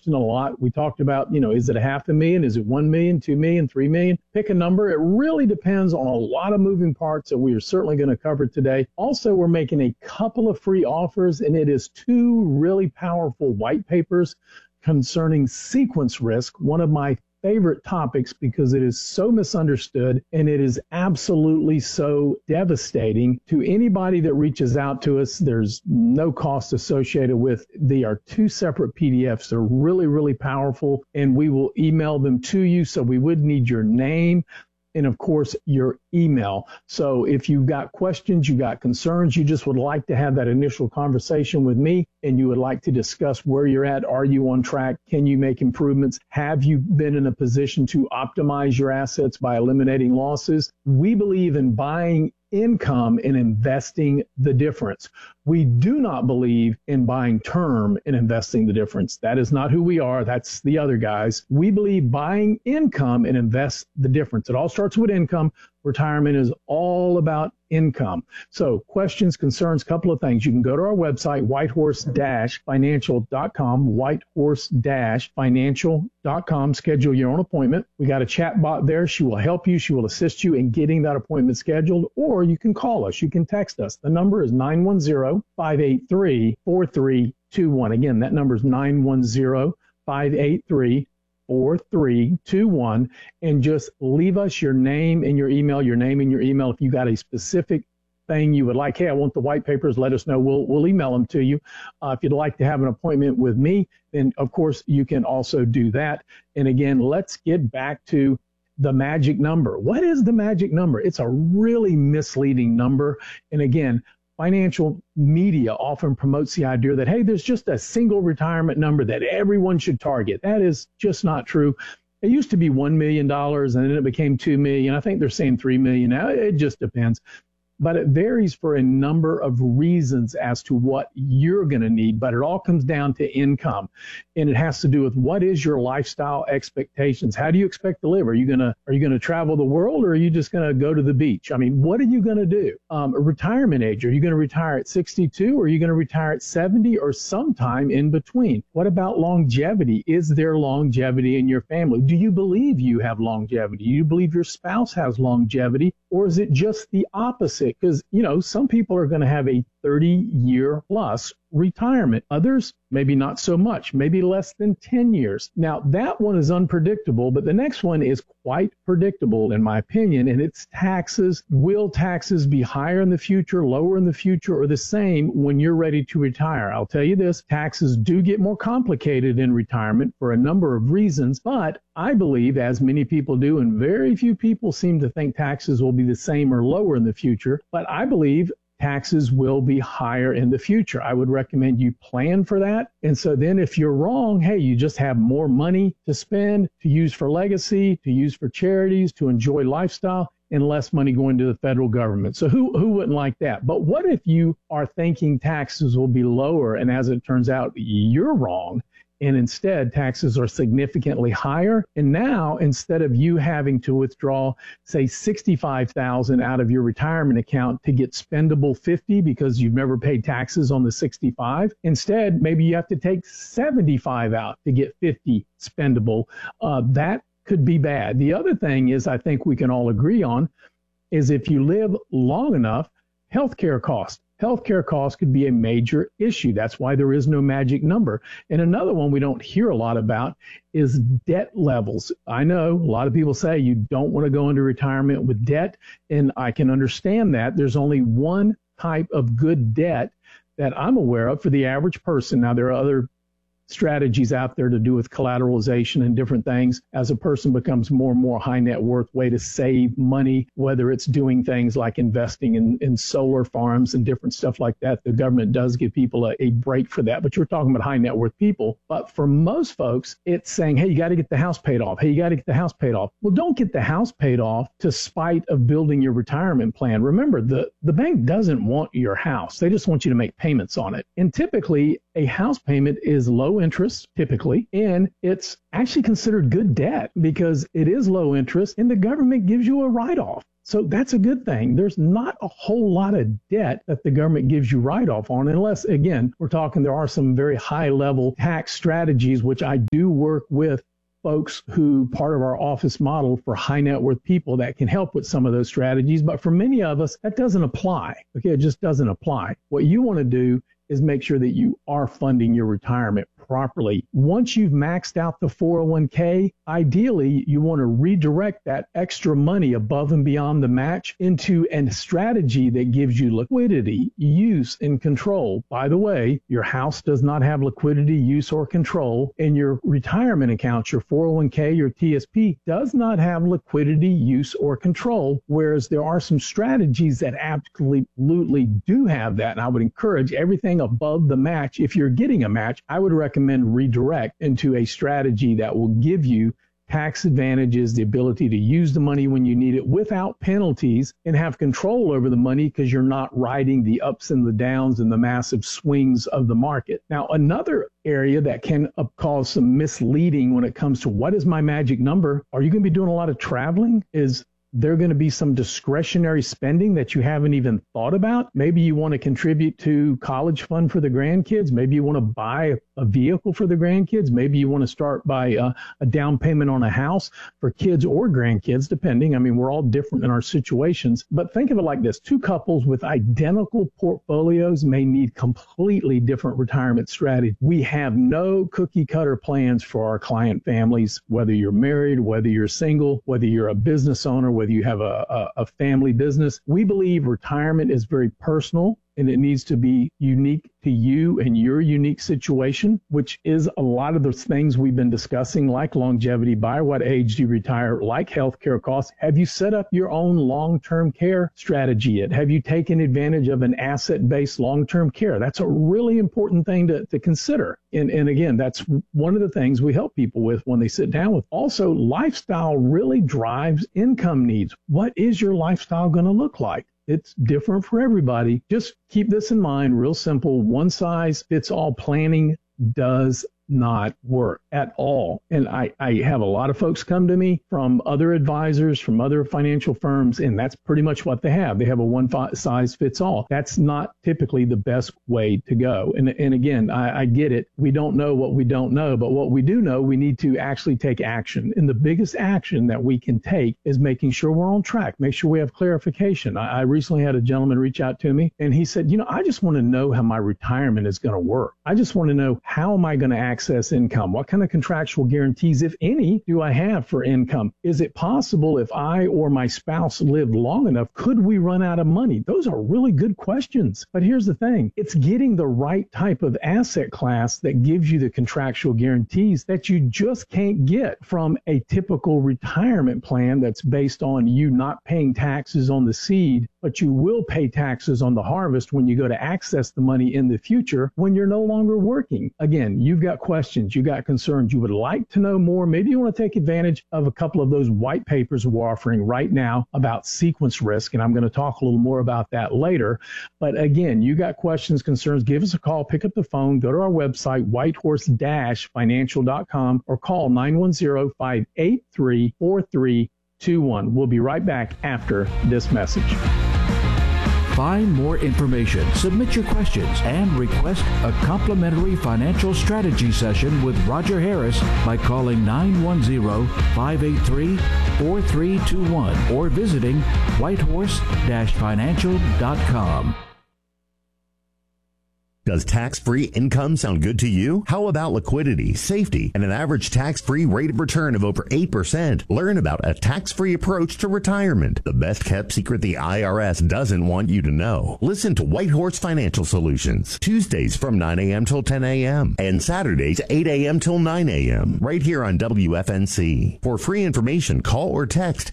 question a lot. We talked about, is it $500,000? Is it 1 million, 2 million, 3 million? Pick a number. It really depends on a lot of moving parts that we are certainly going to cover today. Also, we're making a couple of free offers, and it is 2 really powerful white papers concerning sequence risk, one of my favorite topics because it is so misunderstood and it is absolutely so devastating to anybody that reaches out to us. There's no cost associated with. They are 2 separate PDFs. They're really, really powerful, and we will email them to you. So we would need your name and, of course, your email. So if you've got questions, you've got concerns, you just would like to have that initial conversation with me, and you would like to discuss where you're at, are you on track, can you make improvements, have you been in a position to optimize your assets by eliminating losses? We believe in buying income and investing the difference. We do not believe in buying term and investing the difference. That is not who we are. That's the other guys. We believe buying income and invest the difference. It all starts with income. Retirement is all about income. So questions, concerns, couple of things. You can go to our website, whitehorse-financial.com, whitehorse-financial.com, schedule your own appointment. We got a chat bot there. She will help you. She will assist you in getting that appointment scheduled, or you can call us. You can text us. The number is 910-583-4321. Again, that number is 910-583-4321, and just leave us your name and your email, If you got a specific thing you would like, hey, I want the white papers, let us know. We'll email them to you. If you'd like to have an appointment with me, then of course you can also do that. And again, let's get back to the magic number. What is the magic number? It's a really misleading number. And again, financial media often promotes the idea that, hey, there's just a single retirement number that everyone should target. That is just not true. It used to be $1 million, and then it became $2 million. I think they're saying $3 million now. It just depends. But it varies for a number of reasons as to what you're going to need. But it all comes down to income. And it has to do with what is your lifestyle expectations? How do you expect to live? Are you going to travel the world, or are you just going to go to the beach? I mean, what are you going to do? Retirement age, are you going to retire at 62, or are you going to retire at 70, or sometime in between? What about longevity? Is there longevity in your family? Do you believe you have longevity? Do you believe your spouse has longevity? Or is it just the opposite? Because, some people are going to have a 30-year plus retirement. Others, maybe not so much, maybe less than 10 years. Now, that one is unpredictable, but the next one is quite predictable, in my opinion, and it's taxes. Will taxes be higher in the future, lower in the future, or the same when you're ready to retire? I'll tell you this, taxes do get more complicated in retirement for a number of reasons, but I believe, as many people do, and very few people seem to think taxes will be the same or lower in the future, but I believe taxes will be higher in the future. I would recommend you plan for that. And so then if you're wrong, hey, you just have more money to spend, to use for legacy, to use for charities, to enjoy lifestyle, and less money going to the federal government. So who wouldn't like that? But what if you are thinking taxes will be lower, and as it turns out, you're wrong, and instead taxes are significantly higher? And now, instead of you having to withdraw, say, $65,000 out of your retirement account to get spendable $50 because you've never paid taxes on the $65, instead, maybe you have to take $75 out to get $50 spendable. That could be bad. The other thing is, I think we can all agree on, is if you live long enough, healthcare costs. Healthcare costs could be a major issue. That's why there is no magic number. And another one we don't hear a lot about is debt levels. I know a lot of people say you don't want to go into retirement with debt, and I can understand that. There's only one type of good debt that I'm aware of for the average person. Now, there are other strategies out there to do with collateralization and different things. As a person becomes more and more high net worth, way to save money, whether it's doing things like investing in solar farms and different stuff like that. The government does give people a break for that, but you're talking about high net worth people. But for most folks, it's saying, hey, you got to get the house paid off. Hey, you got to get the house paid off. Well, don't get the house paid off to spite of building your retirement plan. Remember, the bank doesn't want your house. They just want you to make payments on it. And typically, a house payment is low interest, typically, and it's actually considered good debt because it is low interest and the government gives you a write-off. So that's a good thing. There's not a whole lot of debt that the government gives you write-off on, unless, again, we're talking there are some very high-level tax strategies, which I do work with folks who part of our office model for high net worth people that can help with some of those strategies. But for many of us, that doesn't apply. Okay, it just doesn't apply. What you want to do is make sure that you are funding your retirement properly. Once you've maxed out the 401k, ideally you want to redirect that extra money above and beyond the match into a strategy that gives you liquidity, use, and control. By the way, your house does not have liquidity, use, or control, and your retirement accounts, your 401k, your TSP, does not have liquidity, use, or control, whereas there are some strategies that absolutely do have that. And I would encourage everything above the match. If you're getting a match, I would recommend redirect into a strategy that will give you tax advantages, the ability to use the money when you need it without penalties, and have control over the money because you're not riding the ups and the downs and the massive swings of the market. Now, another area that can cause some misleading when it comes to what is my magic number, are you going to be doing a lot of traveling? Is there going to be some discretionary spending that you haven't even thought about? Maybe you want to contribute to college fund for the grandkids. Maybe you want to buy a vehicle for the grandkids. Maybe you want to start by a down payment on a house for kids or grandkids, depending. I mean, we're all different in our situations. But think of it like this. Two couples with identical portfolios may need completely different retirement strategies. We have no cookie cutter plans for our client families, whether you're married, whether you're single, whether you're a business owner, whether you have a family business. We believe retirement is very personal, and it needs to be unique to you and your unique situation, which is a lot of those things we've been discussing, like longevity, by what age do you retire, like healthcare costs. Have you set up your own long-term care strategy yet? Have you taken advantage of an asset-based long-term care? That's a really important thing to consider. And again, that's one of the things we help people with when they sit down with. Also, lifestyle really drives income needs. What is your lifestyle going to look like? It's different for everybody. Just keep this in mind, real simple. One size fits all planning does not work at all. And I have a lot of folks come to me from other advisors, from other financial firms, and that's pretty much what they have. They have a one size fits all. That's not typically the best way to go. And again, I get it. We don't know what we don't know, but what we do know, we need to actually take action. And the biggest action that we can take is making sure we're on track, make sure we have clarification. I recently had a gentleman reach out to me, and he said, I just want to know how my retirement is going to work. I just want to know, how am I going to access income? What kind of contractual guarantees, if any, do I have for income? Is it possible if I or my spouse lived long enough, could we run out of money? Those are really good questions. But here's the thing. It's getting the right type of asset class that gives you the contractual guarantees that you just can't get from a typical retirement plan that's based on you not paying taxes on the seed, but you will pay taxes on the harvest when you go to access the money in the future when you're no longer working. Again, you've got questions, you got concerns, you would like to know more. Maybe you want to take advantage of a couple of those white papers we're offering right now about sequence risk, and I'm going to talk a little more about that later. But again, you got questions, concerns, give us a call, pick up the phone, go to our website, whitehorse-financial.com, or call 910-583-4321. We'll be right back after this message. Find more information, submit your questions, and request a complimentary financial strategy session with Roger Harris by calling 910-583-4321 or visiting whitehorse-financial.com. Does tax-free income sound good to you? How about liquidity, safety, and an average tax-free rate of return of over 8%? Learn about a tax-free approach to retirement, the best-kept secret the IRS doesn't want you to know. Listen to White Horse Financial Solutions, Tuesdays from 9 a.m. till 10 a.m. and Saturdays 8 a.m. till 9 a.m. right here on WFNC. For free information, call or text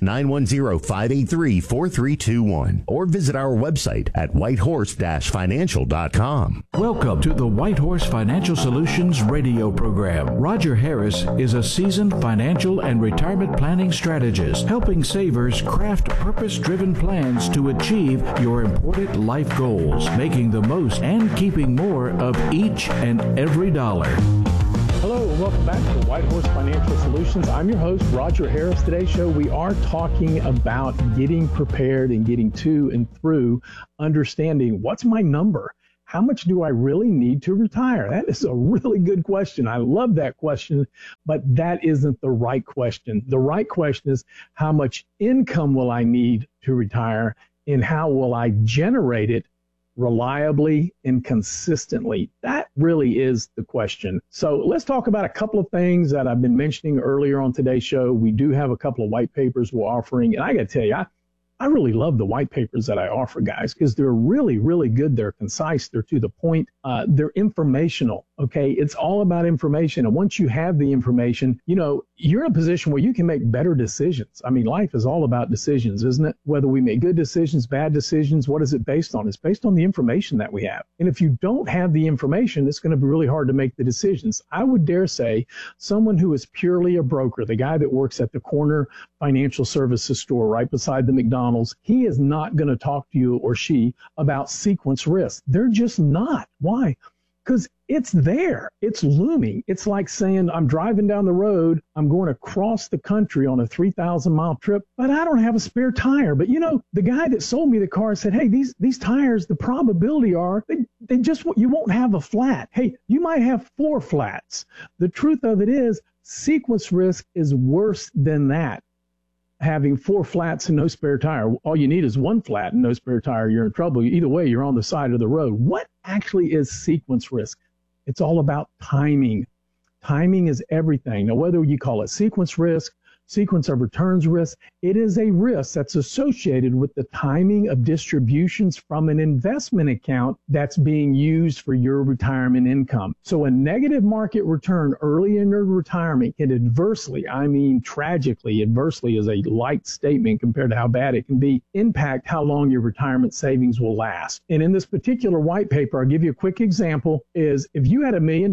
910-583-4321 or visit our website at whitehorse-financial.com. Welcome to the White Horse Financial Solutions radio program. Roger Harris is a seasoned financial and retirement planning strategist, helping savers craft purpose-driven plans to achieve your important life goals, making the most and keeping more of each and every dollar. Hello and welcome back to White Horse Financial Solutions. I'm your host, Roger Harris. Today's show, we are talking about getting prepared and getting to and through understanding what's my number? How much do I really need to retire? That is a really good question. I love that question, but that isn't the right question. The right question is how much income will I need to retire and how will I generate it reliably and consistently? That really is the question. So let's talk about a couple of things that I've been mentioning earlier on today's show. We do have a couple of white papers we're offering, and I got to tell you, I really love the white papers that I offer, guys, because they're really, really good. They're concise. They're to the point. They're informational. Okay. It's all about information. And once you have the information, you know, you're in a position where you can make better decisions. I mean, life is all about decisions, isn't it? Whether we make good decisions, bad decisions, what is it based on? It's based on the information that we have. And if you don't have the information, it's going to be really hard to make the decisions. I would dare say someone who is purely a broker, the guy that works at the corner financial services store right beside the McDonald's, he is not going to talk to you or she about sequence risk. They're just not. Why? Because it's there. It's looming. It's like saying, I'm driving down the road. I'm going across the country on a 3,000-mile trip, but I don't have a spare tire. But, you know, the guy that sold me the car said, hey, these tires, the probability are they just, you won't have a flat. Hey, you might have 4 flats. The truth of it is sequence risk is worse than that. Having 4 flats and no spare tire. All you need is 1 flat and no spare tire. You're in trouble. Either way, you're on the side of the road. What actually is sequence risk? It's all about timing. Timing is everything. Now, whether you call it sequence risk, sequence of returns risk, it is a risk that's associated with the timing of distributions from an investment account that's being used for your retirement income. So a negative market return early in your retirement can adversely, I mean tragically, adversely is a light statement compared to how bad it can be, impact how long your retirement savings will last. And in this particular white paper, I'll give you a quick example, is if you had $1 million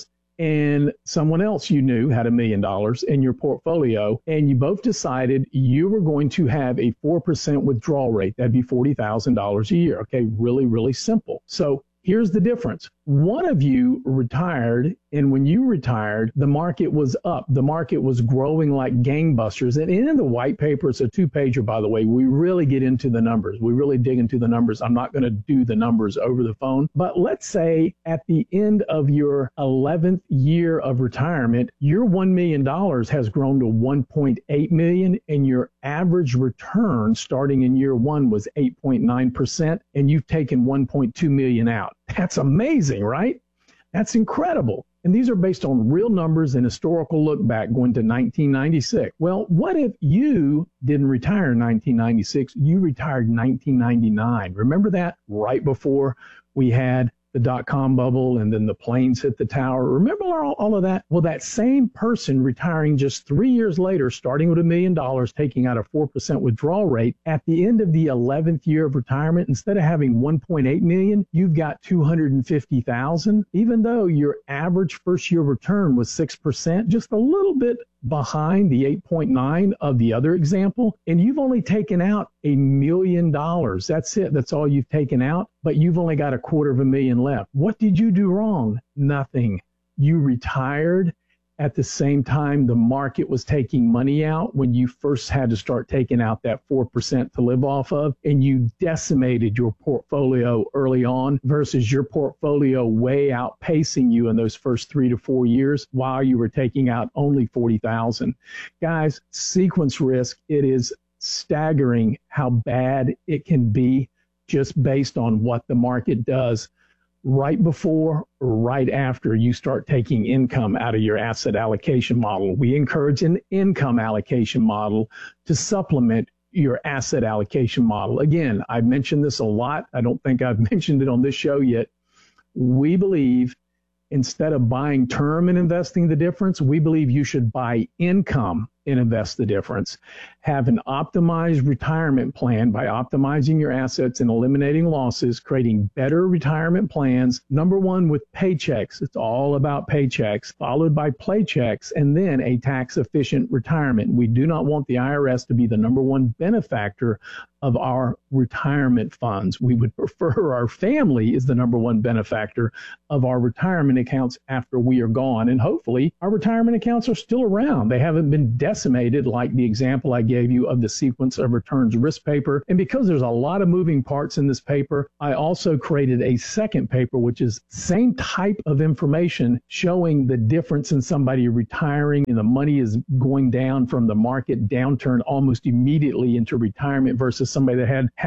and someone else you knew had $1 million in your portfolio, and you both decided you were going to have a 4% withdrawal rate. That'd be $40,000 a year. Okay, really, really simple. So here's the difference. One of you retired, and when you retired, the market was up. The market was growing like gangbusters. And in the white paper, it's a 2-pager, by the way, we really get into the numbers. We really dig into the numbers. I'm not going to do the numbers over the phone. But let's say at the end of your 11th year of retirement, your $1 million has grown to $1.8 million, and your average return starting in year 1 was 8.9%, and you've taken $1.2 million out. That's amazing, right? That's incredible. And these are based on real numbers and historical look back going to 1996. Well, what if you didn't retire in 1996? You retired in 1999. Remember that? Right before we had the dot-com bubble and then the planes hit the tower. Remember all of that? Well, that same person retiring just 3 years later, starting with $1 million, taking out a 4% withdrawal rate, at the end of the 11th year of retirement, instead of having 1.8 million, you've got 250,000, even though your average first year return was 6%, just a little bit behind the 8.9 of the other example, and you've only taken out $1 million. That's it. That's all you've taken out, but you've only got $250,000 left. What did you do wrong? Nothing. You retired at the same time the market was taking money out when you first had to start taking out that 4% to live off of, and you decimated your portfolio early on versus your portfolio way outpacing you in those first 3 to 4 years while you were taking out only 40,000. Guys, sequence risk, it is staggering how bad it can be just based on what the market does right before or right after you start taking income out of your asset allocation model. We encourage an income allocation model to supplement your asset allocation model. Again, I've mentioned this a lot. I don't think I've mentioned it on this show yet. We believe instead of buying term and investing the difference, we believe you should buy income and invest the difference. Have an optimized retirement plan by optimizing your assets and eliminating losses, creating better retirement plans. Number one, with paychecks. It's all about paychecks, followed by playchecks, and then a tax-efficient retirement. We do not want the IRS to be the number one benefactor of our retirement funds. We would prefer our family is the number one benefactor of our retirement accounts after we are gone. And hopefully our retirement accounts are still around. They haven't been decimated like the example I gave you of the sequence of returns risk paper. And because there's a lot of moving parts in this paper, I also created a second paper, which is same type of information showing the difference in somebody retiring and the money is going down from the market downturn almost immediately into retirement versus somebody that had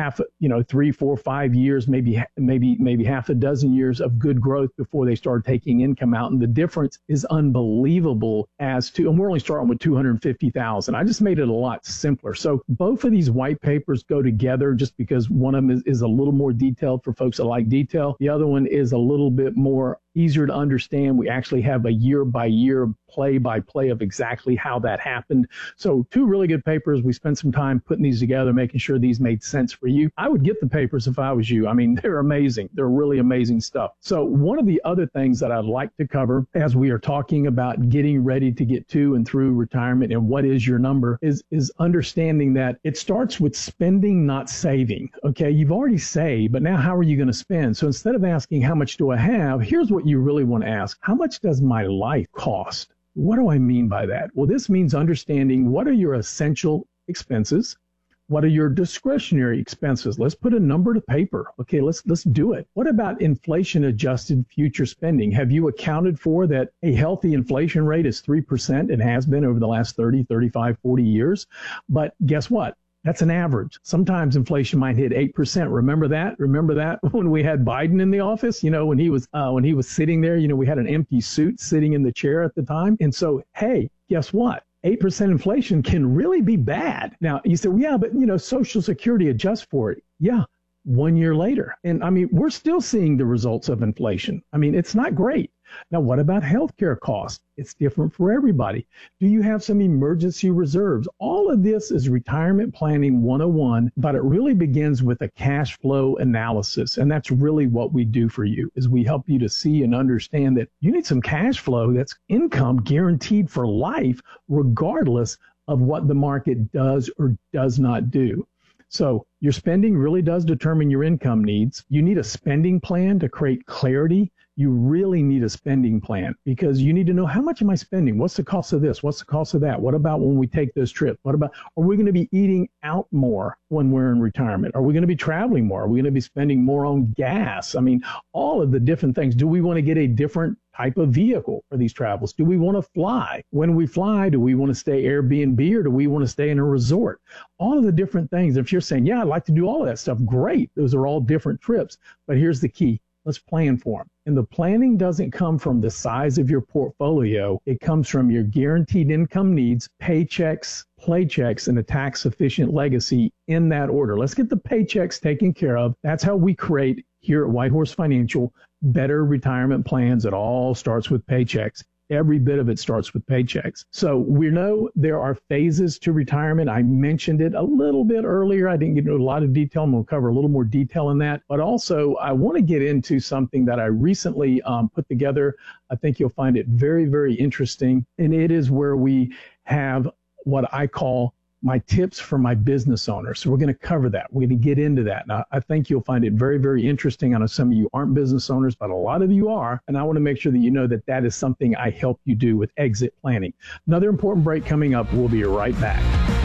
3, 4, 5 years, maybe half a dozen years of good growth before they started taking income out. And the difference is unbelievable as to, and we're only starting with 250,000. I just made it a lot simpler. So both of these white papers go together just because one of them is a little more detailed for folks that like detail. The other one is a little bit more easier to understand. We actually have a year-by-year, play-by-play of exactly how that happened. So 2 really good papers. We spent some time putting these together, making sure these made sense for you. I would get the papers if I was you. I mean, they're amazing. They're really amazing stuff. So one of the other things that I'd like to cover as we are talking about getting ready to get to and through retirement and what is your number is understanding that it starts with spending, not saving. Okay, you've already saved, but now how are you going to spend? So instead of asking how much do I have, here's what you really want to ask. How much does my life cost? What do I mean by that? Well, this means understanding what are your essential expenses? What are your discretionary expenses? Let's put a number to paper. Okay, let's do it. What about inflation adjusted future spending? Have you accounted for that a healthy inflation rate is 3% and has been over the last 30, 35, 40 years? But guess what? That's an average. Sometimes inflation might hit 8%. Remember that? Remember that when we had Biden in the office? You know, when he was sitting there, you know, we had an empty suit sitting in the chair at the time. And so, hey, guess what? 8% inflation can really be bad. Now, you say, well, yeah, but, you know, Social Security adjusts for it. Yeah, 1 year later. And I mean, we're still seeing the results of inflation. I mean, it's not great. Now, what about healthcare costs? It's different for everybody. Do you have some emergency reserves? All of this is retirement planning 101, but it really begins with a cash flow analysis. And that's really what we do for you, is we help you to see and understand that you need some cash flow that's income guaranteed for life, regardless of what the market does or does not do. So your spending really does determine your income needs. You need a spending plan to create clarity. You really need a spending plan because you need to know, how much am I spending? What's the cost of this? What's the cost of that? What about when we take those trips? What about, are we going to be eating out more when we're in retirement? Are we going to be traveling more? Are we going to be spending more on gas? I mean, all of the different things. Do we want to get a different type of vehicle for these travels? Do we want to fly? When we fly, do we want to stay Airbnb or do we want to stay in a resort? All of the different things. If you're saying, yeah, I'd like to do all of that stuff, great. Those are all different trips. But here's the key. Let's plan for them. And the planning doesn't come from the size of your portfolio. It comes from your guaranteed income needs, paychecks, playchecks, and a tax-efficient legacy in that order. Let's get the paychecks taken care of. That's how we create here at Whitehorse Financial better retirement plans. It all starts with paychecks. Every bit of it starts with paychecks. So we know there are phases to retirement. I mentioned it a little bit earlier. I didn't get into a lot of detail. I'm going to cover a little more detail in that. But also, I want to get into something that I recently put together. I think you'll find it very, very interesting. And it is where we have what I call my tips for my business owners. So we're going to cover that. We're going to get into that. Now, I think you'll find it very, very interesting. I know some of you aren't business owners, but a lot of you are. And I want to make sure that you know that that is something I help you do with exit planning. Another important break coming up. We'll be right back.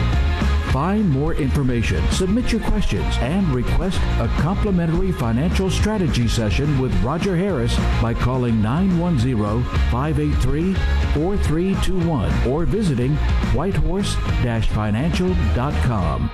Find more information, submit your questions, and request a complimentary financial strategy session with Roger Harris by calling 910-583-4321 or visiting whitehorse-financial.com.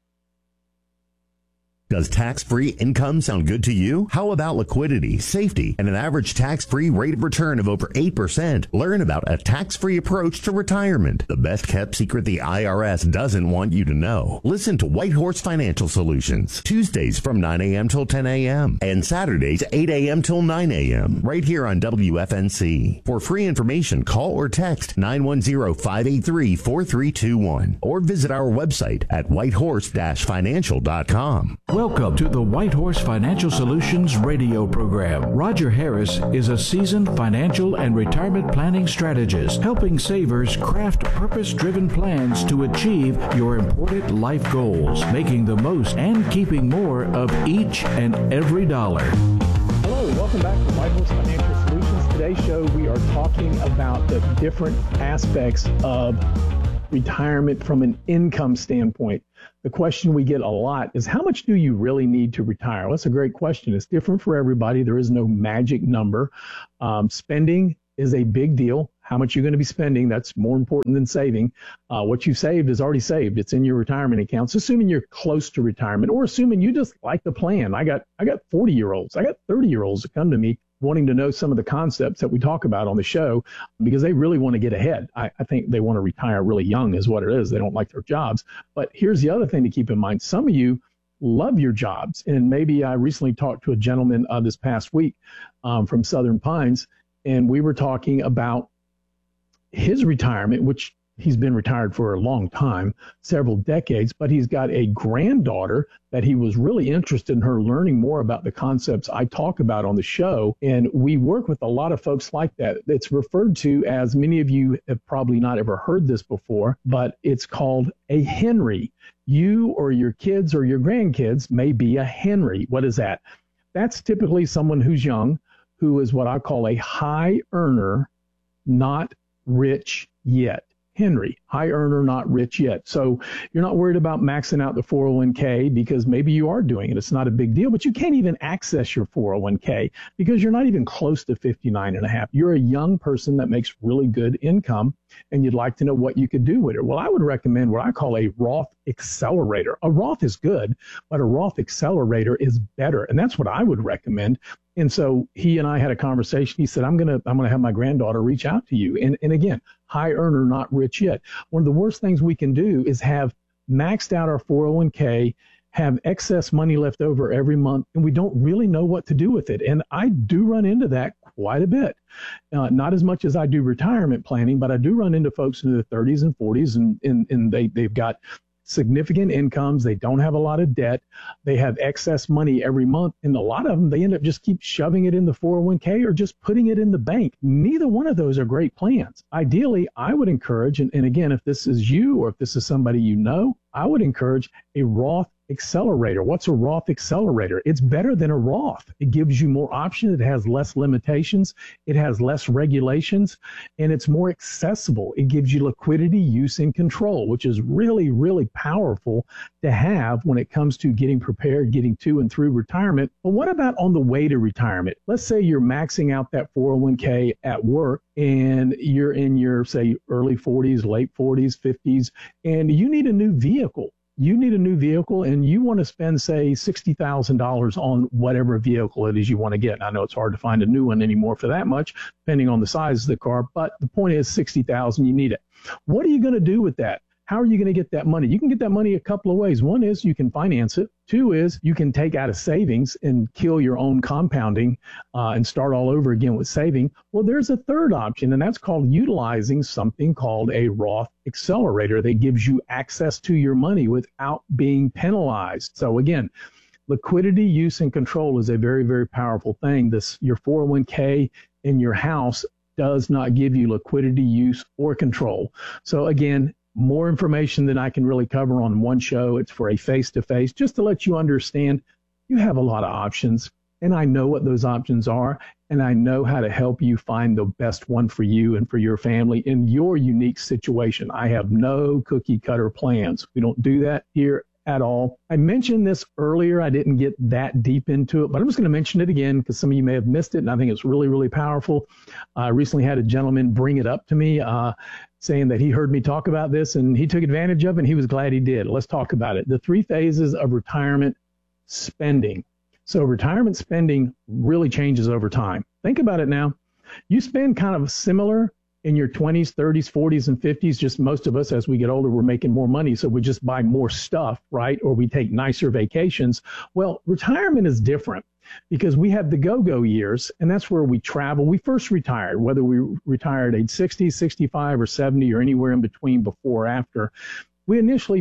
Does tax-free income sound good to you? How about liquidity, safety, and an average tax-free rate of return of over 8%? Learn about a tax-free approach to retirement. The best-kept secret the IRS doesn't want you to know. Listen to Whitehorse Financial Solutions, Tuesdays from 9 a.m. till 10 a.m. and Saturdays 8 a.m. till 9 a.m. right here on WFNC. For free information, call or text 910-583-4321 or visit our website at whitehorse-financial.com. Welcome to the White Horse Financial Solutions radio program. Roger Harris is a seasoned financial and retirement planning strategist, helping savers craft purpose-driven plans to achieve your important life goals, making the most and keeping more of each and every dollar. Hello, welcome back to White Horse Financial Solutions. Today's show, we are talking about the different aspects of retirement from an income standpoint. The question we get a lot is, how much do you really need to retire? Well, that's a great question. It's different for everybody. There is no magic number. Spending is a big deal. How much you're going to be spending, that's more important than saving. What you've saved is already saved. It's in your retirement accounts, assuming you're close to retirement, or assuming you just like the plan. I got 40-year-olds. I got 30-year-olds that come to me wanting to know some of the concepts that we talk about on the show because they really want to get ahead. I think they want to retire really young is what it is. They don't like their jobs. But here's the other thing to keep in mind. Some of you love your jobs. And maybe I recently talked to a gentleman this past week from Southern Pines, and we were talking about his retirement, which he's been retired for a long time, several decades, but he's got a granddaughter that he was really interested in her learning more about the concepts I talk about on the show. And we work with a lot of folks like that. It's referred to as, many of you have probably not ever heard this before, but it's called a Henry. You or your kids or your grandkids may be a Henry. What is that? That's typically someone who's young, who is what I call a high earner, not rich yet. Henry, high earner, not rich yet. So you're not worried about maxing out the 401k because maybe you are doing it. It's not a big deal, but you can't even access your 401k because you're not even close to 59 and a half. You're a young person that makes really good income and you'd like to know what you could do with it. Well, I would recommend what I call a Roth accelerator. A Roth is good, but a Roth accelerator is better. And that's what I would recommend. And so he and I had a conversation. He said, I'm gonna have my granddaughter reach out to you. And again, high earner, not rich yet. One of the worst things we can do is have maxed out our 401k, have excess money left over every month, and we don't really know what to do with it. And I do run into that quite a bit. Not as much as I do retirement planning, but I do run into folks in their 30s and 40s, and they've got significant incomes. They don't have a lot of debt. They have excess money every month. And a lot of them, they end up just keep shoving it in the 401k or just putting it in the bank. Neither one of those are great plans. Ideally, I would encourage, and again, if this is you or if this is somebody you know, I would encourage a Roth accelerator. What's a Roth accelerator? It's better than a Roth. It gives you more options. It has less limitations. It has less regulations, and it's more accessible. It gives you liquidity, use, and control, which is really, really powerful to have when it comes to getting prepared, getting to and through retirement. But what about on the way to retirement? Let's say you're maxing out that 401k at work and you're in your, say, early 40s, late 40s, 50s, and you need a new vehicle. You need a new vehicle and you want to spend, say, $60,000 on whatever vehicle it is you want to get. I know it's hard to find a new one anymore for that much, depending on the size of the car, but the point is $60,000, you need it. What are you going to do with that? How are you going to get that money? You can get that money a couple of ways. One is you can finance it. Two is you can take out of savings and kill your own compounding and start all over again with saving. Well, there's a third option, and that's called utilizing something called a Roth accelerator that gives you access to your money without being penalized. So again, liquidity, use, and control is a very, very powerful thing. Your 401k in your house does not give you liquidity, use, or control. So again, more information than I can really cover on one show. It's for a face-to-face, just to let you understand you have a lot of options, and I know what those options are, and I know how to help you find the best one for you and for your family in your unique situation. I have no cookie-cutter plans. We don't do that here at all. I mentioned this earlier. I didn't get that deep into it, but I'm just going to mention it again because some of you may have missed it, and I think it's really, really powerful. I recently had a gentleman bring it up to me, saying that he heard me talk about this and he took advantage of it and he was glad he did. Let's talk about it. The 3 phases of retirement spending. So retirement spending really changes over time. Think about it now. You spend kind of similar in your 20s, 30s, 40s, and 50s. Just most of us, as we get older, we're making more money. So we just buy more stuff, right? Or we take nicer vacations. Well, retirement is different because we have the go-go years, and that's where we travel. We first retired, whether we retired at age 60, 65, or 70, or anywhere in between before or after. We initially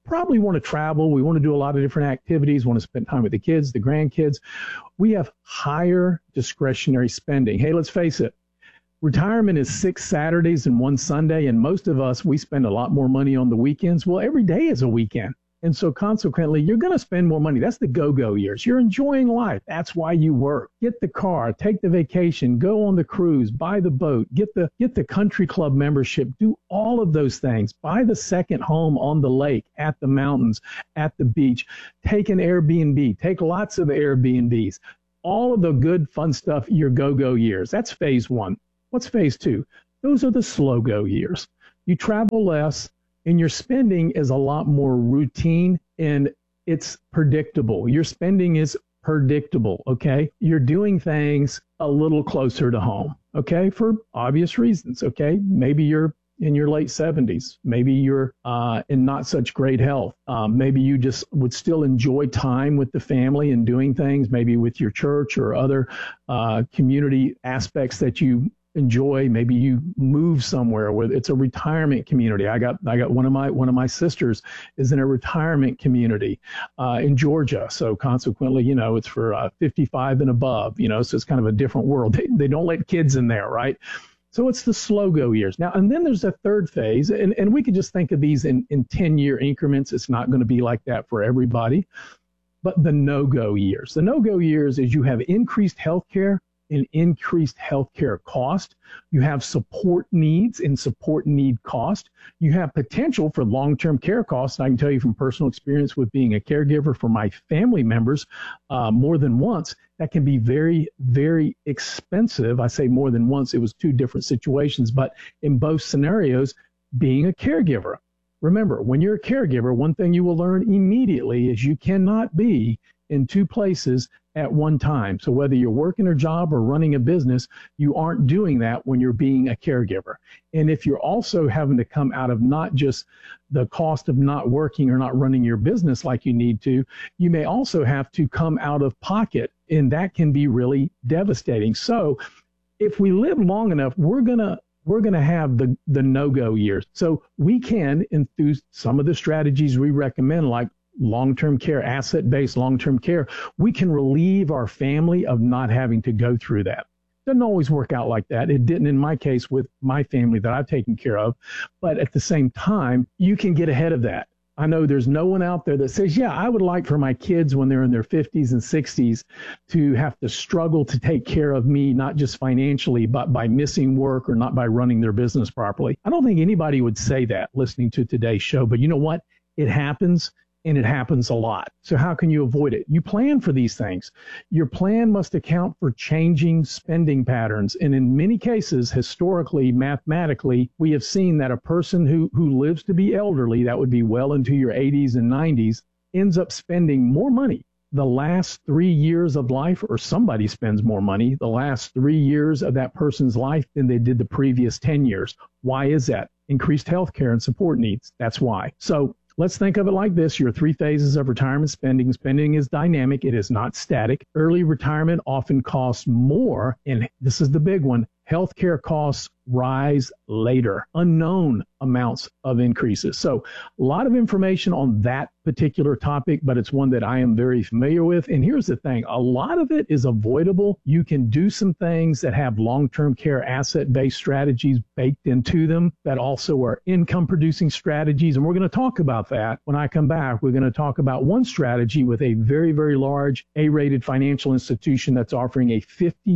probably want to travel. We want to do a lot of different activities, want to spend time with the kids, the grandkids. We have higher discretionary spending. Hey, let's face it. Retirement is 6 Saturdays and 1 Sunday, and most of us, we spend a lot more money on the weekends. Well, every day is a weekend. And so consequently, you're going to spend more money. That's the go-go years. You're enjoying life. That's why you work. Get the car, take the vacation, go on the cruise, buy the boat, get the country club membership, do all of those things. Buy the second home on the lake, at the mountains, at the beach. Take an Airbnb. Take lots of Airbnbs. All of the good, fun stuff, your go-go years. That's phase 1. What's phase 2? Those are the slow go years. You travel less, and your spending is a lot more routine and it's predictable. Your spending is predictable, okay? You're doing things a little closer to home, okay? For obvious reasons, okay? Maybe you're in your late 70s. Maybe you're in not such great health. Maybe you just would still enjoy time with the family and doing things, maybe with your church or other community aspects that you enjoy. Maybe you move somewhere where it's a retirement community. I got one of my sisters is in a retirement community in Georgia. So consequently, it's for 55 and above, so it's kind of a different world. They don't let kids in there, right? So it's the slow go years. Now, and then there's a third phase, and we could just think of these in 10-year increments. It's not going to be like that for everybody, but the no-go years. The no-go years is you have increased healthcare and increased healthcare cost. You have support needs and support need cost. You have potential for long-term care costs. And I can tell you from personal experience with being a caregiver for my family members more than once, that can be very, very expensive. I say more than once. It was 2 different situations, but in both scenarios, being a caregiver. Remember, when you're a caregiver, one thing you will learn immediately is you cannot be in 2 places at one time. So whether you're working a job or running a business, you aren't doing that when you're being a caregiver. And if you're also having to come out of not just the cost of not working or not running your business like you need to, you may also have to come out of pocket, and that can be really devastating. So if we live long enough, we're going to have the no-go years. So we can, through some of the strategies we recommend, like long-term care, asset-based long-term care, we can relieve our family of not having to go through that. Doesn't always work out like that. It didn't in my case with my family that I've taken care of. But at the same time, you can get ahead of that. I know there's no one out there that says, yeah, I would like for my kids when they're in their 50s and 60s to have to struggle to take care of me, not just financially, but by missing work or not by running their business properly. I don't think anybody would say that listening to today's show. But you know what? It happens. And it happens a lot. So how can you avoid it? You plan for these things. Your plan must account for changing spending patterns. And in many cases, historically, mathematically, we have seen that a person who lives to be elderly, that would be well into your 80s and 90s, ends up spending more money the last 3 years of life, or somebody spends more money the last 3 years of that person's life than they did the previous 10 years. Why is that? Increased healthcare and support needs. That's why. So let's think of it like this. Your 3 phases of retirement spending. Spending is dynamic. It is not static. Early retirement often costs more, and this is the big one, healthcare costs rise later. Unknown amounts of increases. So a lot of information on that particular topic, but it's one that I am very familiar with. And here's the thing, a lot of it is avoidable. You can do some things that have long-term care asset-based strategies baked into them that also are income-producing strategies. And we're going to talk about that when I come back. We're going to talk about one strategy with a very, very large A-rated financial institution that's offering a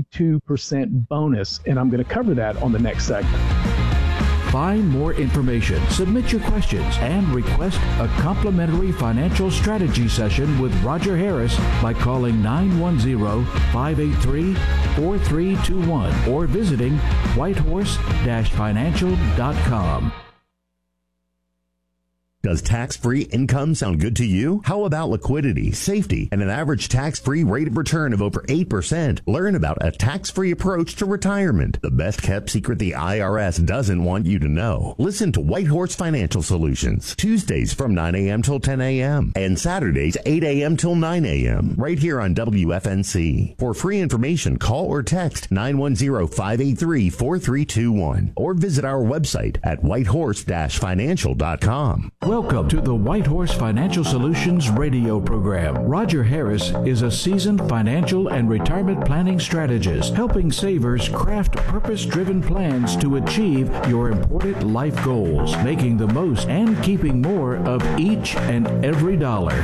52% bonus. And I'm going to cover that on the next segment. Find more information, submit your questions, and request a complimentary financial strategy session with Roger Harris by calling 910-583-4321 or visiting whitehorse-financial.com. Does tax-free income sound good to you? How about liquidity, safety, and an average tax-free rate of return of over 8%? Learn about a tax-free approach to retirement. The best-kept secret the IRS doesn't want you to know. Listen to Whitehorse Financial Solutions, Tuesdays from 9 a.m. till 10 a.m. and Saturdays 8 a.m. till 9 a.m. right here on WFNC. For free information, call or text 910-583-4321 or visit our website at whitehorse-financial.com. Welcome to the White Horse Financial Solutions radio program. Roger Harris is a seasoned financial and retirement planning strategist, helping savers craft purpose-driven plans to achieve your important life goals, making the most and keeping more of each and every dollar.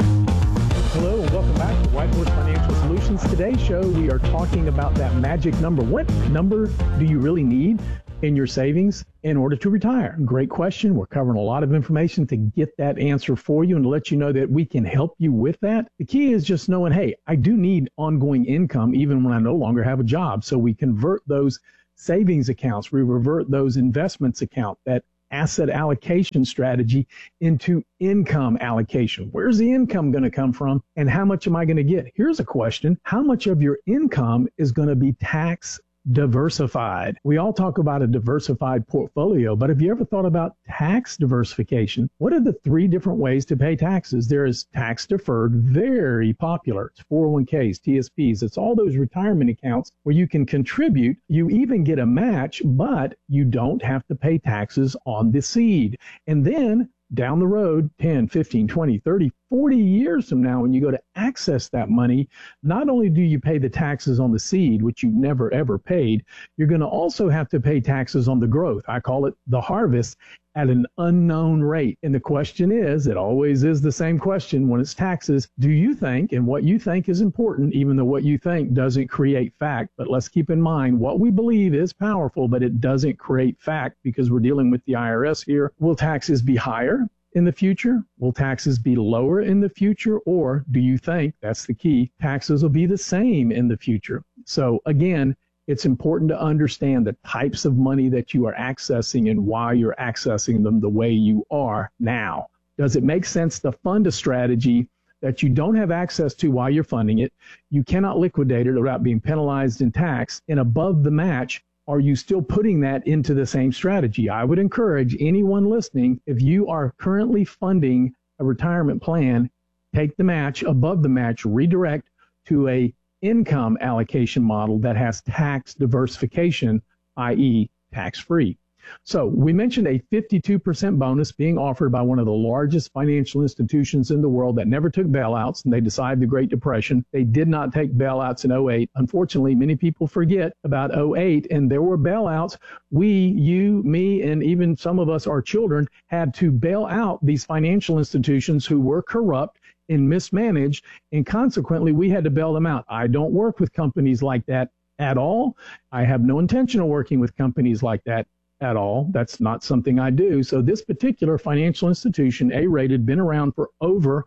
Hello and welcome back to White Horse Financial Solutions. Today's show, we are talking about that magic number. What number do you really need in your savings in order to retire? Great question. We're covering a lot of information to get that answer for you and to let you know that we can help you with that. The key is just knowing, hey, I do need ongoing income even when I no longer have a job. So we convert those savings accounts, we revert those investments account, that asset allocation strategy into income allocation. Where's the income going to come from and how much am I going to get? Here's a question. How much of your income is going to be tax diversified? We all talk about a diversified portfolio, but have you ever thought about tax diversification? What are the three different ways to pay taxes? There is tax deferred, very popular. It's 401ks, TSPs. It's all those retirement accounts where you can contribute. You even get a match, but you don't have to pay taxes on the seed. And then down the road, 10, 15, 20, 30, 40 years from now, when you go to access that money, not only do you pay the taxes on the seed, which you never, ever paid, you're going to also have to pay taxes on the growth. I call it the harvest at an unknown rate. And the question is, it always is the same question when it's taxes. Do you think, and what you think is important, even though what you think doesn't create fact, but let's keep in mind what we believe is powerful, but it doesn't create fact because we're dealing with the IRS here. Will taxes be higher in the future? Will taxes be lower in the future? Or do you think, that's the key, taxes will be the same in the future? So again, it's important to understand the types of money that you are accessing and why you're accessing them the way you are now. Does it make sense to fund a strategy that you don't have access to while you're funding it? You cannot liquidate it without being penalized and taxed. And above the match, are you still putting that into the same strategy? I would encourage anyone listening, if you are currently funding a retirement plan, take the match, above the match, redirect to a income allocation model that has tax diversification, i.e. tax-free. So we mentioned a 52% bonus being offered by one of the largest financial institutions in the world that never took bailouts, and they decided the Great Depression. They did not take bailouts in 08. Unfortunately, many people forget about 08, and there were bailouts. We, you, me, and even some of us, our children, had to bail out these financial institutions who were corrupt and mismanaged, and consequently, we had to bail them out. I don't work with companies like that at all. I have no intention of working with companies like that at all. That's not something I do. So this particular financial institution, A-rated, been around for over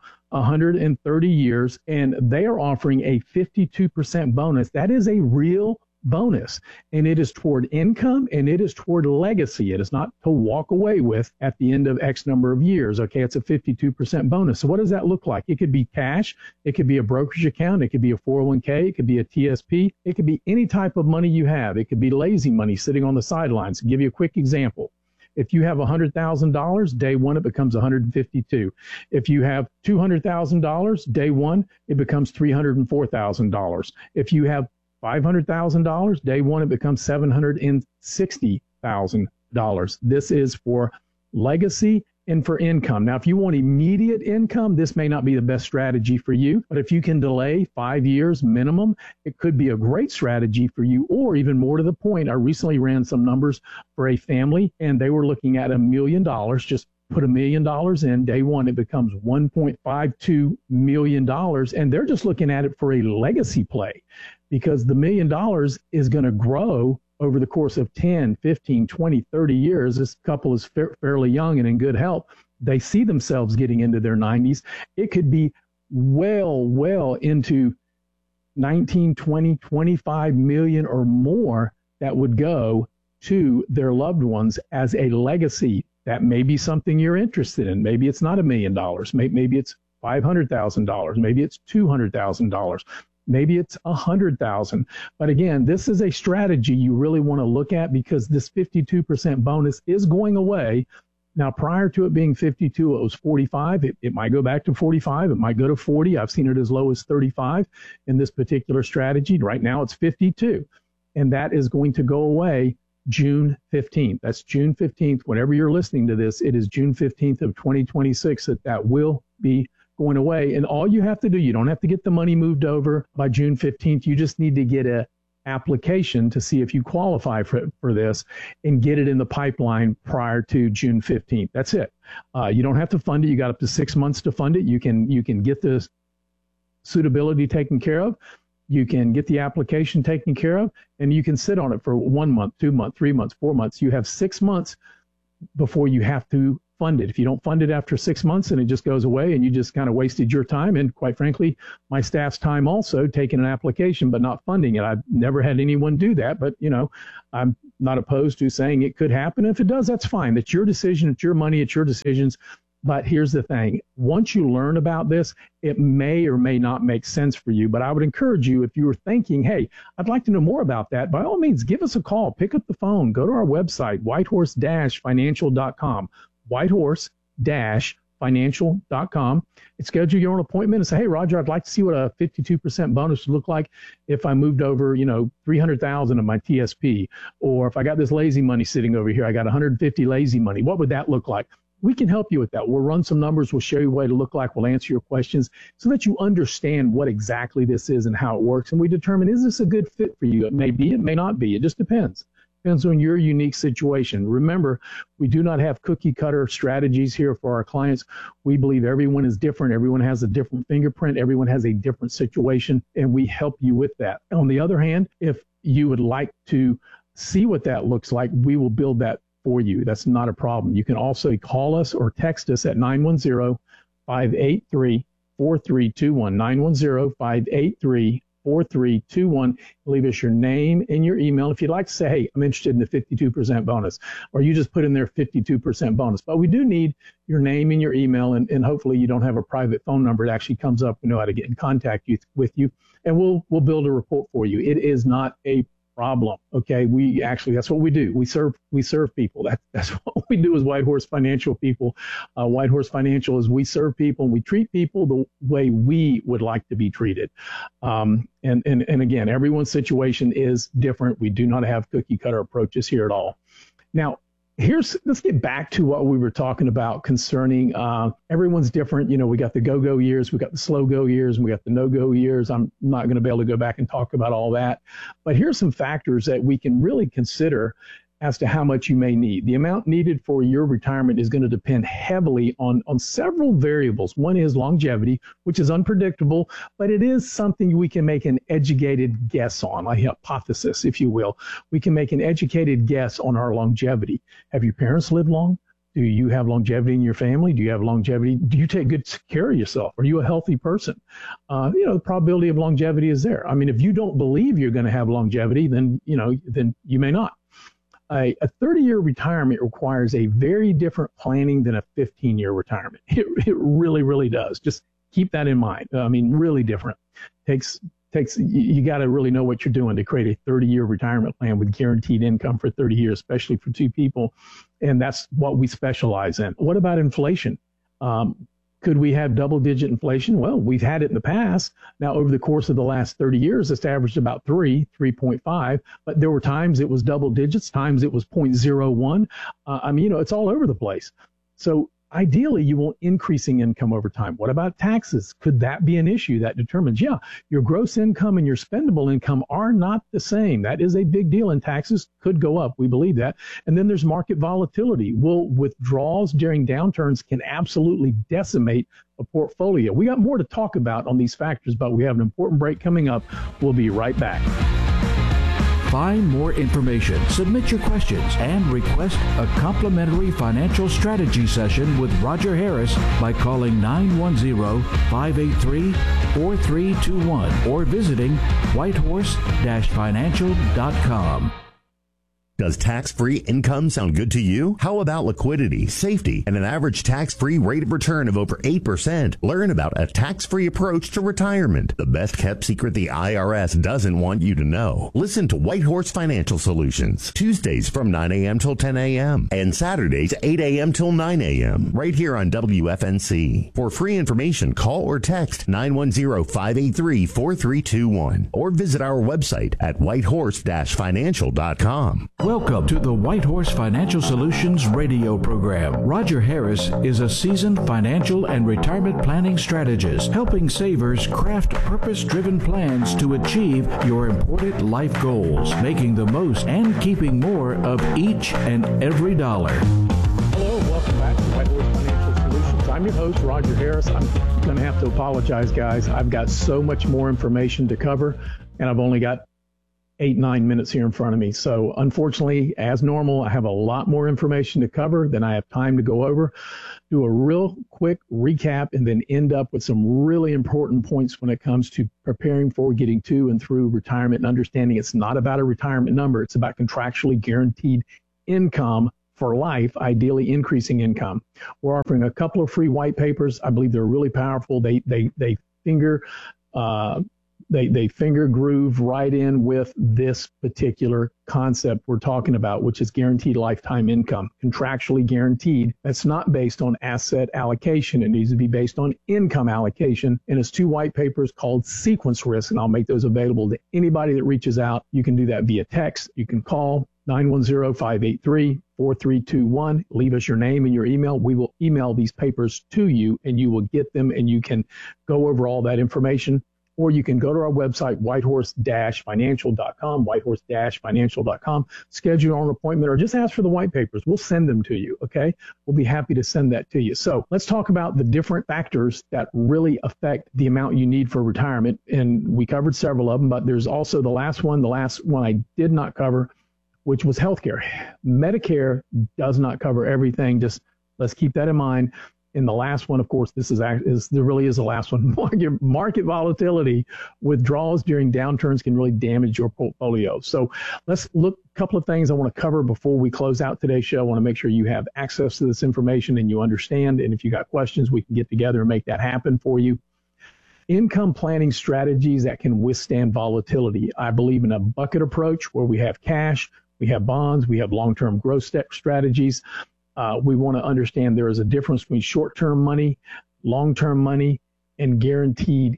130 years, and they are offering a 52% bonus. That is a real bonus, and it is toward income and it is toward legacy. It is not to walk away with at the end of X number of years. Okay, it's a 52% bonus. So what does that look like? It could be cash, it could be a brokerage account, it could be a 401k, it could be a TSP, it could be any type of money you have. It could be lazy money sitting on the sidelines. I'll give you a quick example. If you have $100,000, day one, it becomes $152,000. If you have $200,000, day one, it becomes $304,000. If you have $500,000, day one, it becomes $760,000. This is for legacy and for income. Now, if you want immediate income, this may not be the best strategy for you, but if you can delay 5 years minimum, it could be a great strategy for you. Or even more to the point, I recently ran some numbers for a family, and they were looking at $1 million. Just put $1 million in, day one, it becomes $1.52 million, and they're just looking at it for a legacy play, because the $1 million is going to grow over the course of 10, 15, 20, 30 years. This couple is fairly young and in good health. They see themselves getting into their 90s. It could be well into 19, 20, 25 million or more that would go to their loved ones as a legacy. That may be something you're interested in. Maybe it's not $1 million. Maybe it's $500,000. Maybe it's $200,000. Maybe it's 100,000. But again, this is a strategy you really want to look at, because this 52% bonus is going away. Now, prior to it being 52, it was 45. It might go back to 45. It might go to 40. I've seen it as low as 35 in this particular strategy. Right now, it's 52. And that is going to go away June 15th. That's June 15th. Whenever you're listening to this, it is June 15th of 2026 that will be going away. And all you have to do, you don't have to get the money moved over by June 15th. You just need to get a application to see if you qualify for this and get it in the pipeline prior to June 15th. That's it. You don't have to fund it. You got up to 6 months to fund it. You can get the suitability taken care of. You can get the application taken care of, and you can sit on it for 1 month, 2 months, 3 months, 4 months. You have 6 months before you have to fund it. If you don't fund it after 6 months and it just goes away and you just kind of wasted your time and, quite frankly, my staff's time also, taking an application but not funding it. I've never had anyone do that, but, I'm not opposed to saying it could happen. If it does, that's fine. It's your decision. It's your money. It's your decisions. But here's the thing. Once you learn about this, it may or may not make sense for you. But I would encourage you, if you were thinking, hey, I'd like to know more about that, by all means, give us a call. Pick up the phone. Go to our website, whitehorse-financial.com, whitehorse-financial.com, and schedule your own appointment and say, hey, Roger, I'd like to see what a 52% bonus would look like if I moved over, $300,000 of my TSP, or if I got this lazy money sitting over here, I got 150 lazy money. What would that look like? We can help you with that. We'll run some numbers. We'll show you what it look like. We'll answer your questions so that you understand what exactly this is and how it works. And we determine, is this a good fit for you? It may be, it may not be. It just depends. Depends on your unique situation. Remember, we do not have cookie cutter strategies here for our clients. We believe everyone is different. Everyone has a different fingerprint. Everyone has a different situation, and we help you with that. On the other hand, if you would like to see what that looks like, we will build that for you. That's not a problem. You can also call us or text us at 910-583-4321, 910-583-4321. Leave us your name and your email. If you'd like to say, hey, I'm interested in the 52% bonus, or you just put in there 52% bonus. But we do need your name and your email, and hopefully you don't have a private phone number. It actually comes up. We know how to get in contact with you, and we'll build a report for you. It is not a problem. Okay. That's what we do. We serve people. That's what we do as White Horse Financial people. White Horse Financial is we serve people and we treat people the way we would like to be treated. And again, everyone's situation is different. We do not have cookie cutter approaches here at all. Now, let's get back to what we were talking about concerning everyone's different. We got the go-go years, we got the slow-go years, and we got the no-go years. I'm not going to be able to go back and talk about all that. But here's some factors that we can really consider as to how much you may need. The amount needed for your retirement is going to depend heavily on several variables. One is longevity, which is unpredictable, but it is something we can make an educated guess on, a hypothesis, if you will. We can make an educated guess on our longevity. Have your parents lived long? Do you have longevity in your family? Do you have longevity? Do you take good care of yourself? Are you a healthy person? The probability of longevity is there. I mean, if you don't believe you're going to have longevity, then you may not. A 30-year retirement requires a very different planning than a 15-year retirement. It really, really does. Just keep that in mind. I mean, really different. You got to really know what you're doing to create a 30-year retirement plan with guaranteed income for 30 years, especially for two people. And that's what we specialize in. What about inflation? Could we have double-digit inflation? Well, we've had it in the past. Now, over the course of the last 30 years, it's averaged about 3.5, but there were times it was double digits, times it was 0.01. It's all over the place. So ideally, you want increasing income over time. What about taxes? Could that be an issue that determines, your gross income and your spendable income are not the same. That is a big deal, and taxes could go up. We believe that. And then there's market volatility. Withdrawals during downturns can absolutely decimate a portfolio. We got more to talk about on these factors, but we have an important break coming up. We'll be right back. Find more information, submit your questions, and request a complimentary financial strategy session with Roger Harris by calling 910-583-4321 or visiting whitehorse-financial.com. Does tax-free income sound good to you? How about liquidity, safety, and an average tax-free rate of return of over 8%? Learn about a tax-free approach to retirement. The best-kept secret the IRS doesn't want you to know. Listen to White Horse Financial Solutions, Tuesdays from 9 a.m. till 10 a.m. and Saturdays 8 a.m. till 9 a.m. right here on WFNC. For free information, call or text 910-583-4321 or visit our website at whitehorse-financial.com. Welcome to the White Horse Financial Solutions radio program. Roger Harris is a seasoned financial and retirement planning strategist, helping savers craft purpose-driven plans to achieve your important life goals, making the most and keeping more of each and every dollar. Hello, welcome back to White Horse Financial Solutions. I'm your host, Roger Harris. I'm going to have to apologize, guys. I've got so much more information to cover, and I've only got 8-9 minutes here in front of me. So unfortunately, as normal, I have a lot more information to cover than I have time to go over. Do a real quick recap and then end up with some really important points when it comes to preparing for getting to and through retirement and understanding it's not about a retirement number. It's about contractually guaranteed income for life, ideally increasing income. We're offering a couple of free white papers. I believe they're really powerful. They finger groove right in with this particular concept we're talking about, which is guaranteed lifetime income, contractually guaranteed. That's not based on asset allocation. It needs to be based on income allocation. And it's 2 white papers called Sequence Risk, and I'll make those available to anybody that reaches out. You can do that via text. You can call 910-583-4321. Leave us your name and your email. We will email these papers to you, and you will get them, and you can go over all that information. Or you can go to our website, whitehorse-financial.com, whitehorse-financial.com, schedule an appointment, or just ask for the white papers. We'll send them to you, okay? We'll be happy to send that to you. So let's talk about the different factors that really affect the amount you need for retirement. And we covered several of them, but there's also the last one I did not cover, which was healthcare. Medicare does not cover everything. Just let's keep that in mind. And the last one, of course, there really is the last one. Market volatility, withdrawals during downturns can really damage your portfolio. So let's look a couple of things I want to cover before we close out today's show. I want to make sure you have access to this information and you understand. And if you got questions, we can get together and make that happen for you. Income planning strategies that can withstand volatility. I believe in a bucket approach where we have cash, we have bonds, we have long-term growth strategies. We want to understand there is a difference between short-term money, long-term money, and guaranteed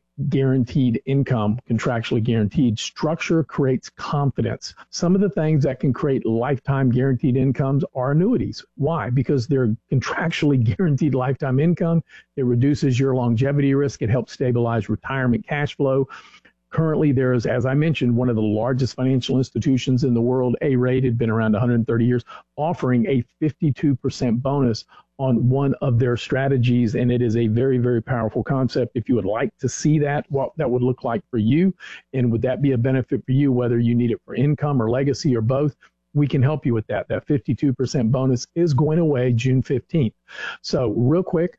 income, contractually guaranteed. Structure creates confidence. Some of the things that can create lifetime guaranteed incomes are annuities. Why? Because they're contractually guaranteed lifetime income. It reduces your longevity risk. It helps stabilize retirement cash flow. Currently, there is, as I mentioned, one of the largest financial institutions in the world, A-rated, been around 130 years, offering a 52% bonus on one of their strategies. And it is a very, very powerful concept. If you would like to see that, what that would look like for you, and would that be a benefit for you, whether you need it for income or legacy or both, we can help you with that. That 52% bonus is going away June 15th. So real quick,